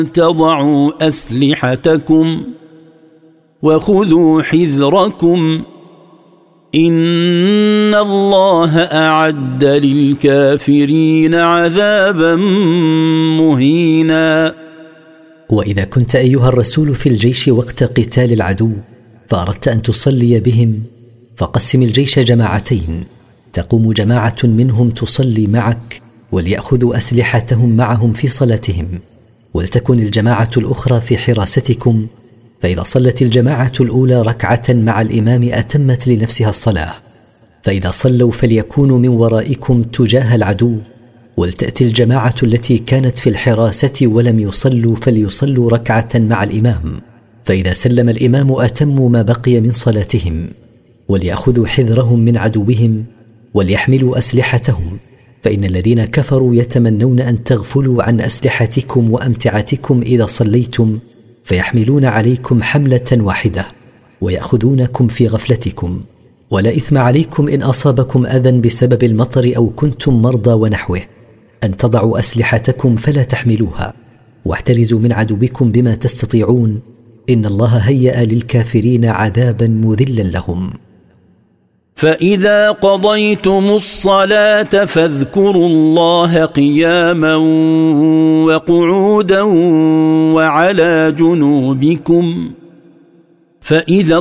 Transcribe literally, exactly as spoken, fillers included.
تضعوا أسلحتكم وخذوا حذركم إن الله أعد للكافرين عذابا مهينا. وإذا كنت أيها الرسول في الجيش وقت قتال العدو فأردت أن تصلي بهم فقسم الجيش جماعتين، تقوم جماعة منهم تصلي معك وليأخذوا أسلحتهم معهم في صلاتهم، ولتكن الجماعة الأخرى في حراستكم، فإذا صلت الجماعة الأولى ركعة مع الإمام أتمت لنفسها الصلاة، فإذا صلوا فليكونوا من ورائكم تجاه العدو، ولتأتي الجماعة التي كانت في الحراسة ولم يصلوا فليصلوا ركعة مع الإمام، فإذا سلم الإمام أتموا ما بقي من صلاتهم، وليأخذوا حذرهم من عدوهم وليحملوا أسلحتهم، فإن الذين كفروا يتمنون أن تغفلوا عن أسلحتكم وأمتعتكم إذا صليتم فيحملون عليكم حملة واحدة ويأخذونكم في غفلتكم، ولا إثم عليكم إن أصابكم أذى بسبب المطر أو كنتم مرضى ونحوه أن تضعوا أسلحتكم فلا تحملوها، واحترزوا من عدوكم بما تستطيعون، إن الله هيأ للكافرين عذابا مذلا لهم. فإذا قضيتم الصلاة فاذكروا الله قياما وقعودا وعلى جنوبكم، فإذا